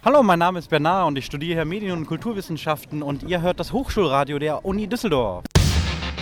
Hallo, mein Name ist Bernard und ich studiere hier Medien- und Kulturwissenschaften und ihr hört das Hochschulradio der Uni Düsseldorf.